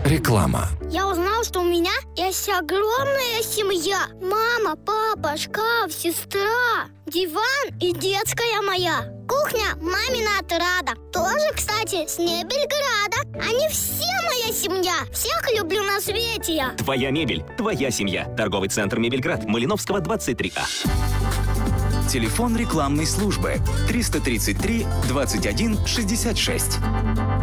Реклама. Я узнал, что у меня есть огромная семья. Мама, папа, шкаф, сестра, диван и детская моя. Кухня мамина отрада. Тоже, кстати, с Мебельграда. Они все моя семья. Всех люблю на свете я. Твоя мебель, твоя семья. Торговый центр «Мебельград», Малиновского, 23А. Телефон рекламной службы 333 21 66.